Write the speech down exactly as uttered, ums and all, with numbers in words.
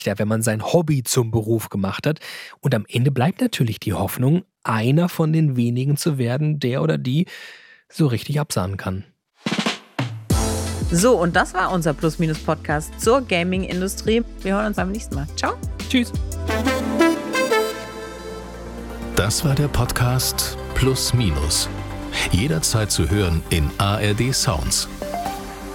wenn man sein Hobby zum Beruf gemacht hat. Und am Ende bleibt natürlich die Hoffnung, einer von den wenigen zu werden, der oder die so richtig absahnen kann. So, und das war unser Plus-Minus-Podcast zur Gaming-Industrie. Wir hören uns beim nächsten Mal. Ciao. Tschüss. Das war der Podcast Plus Minus. Jederzeit zu hören in A R D Sounds.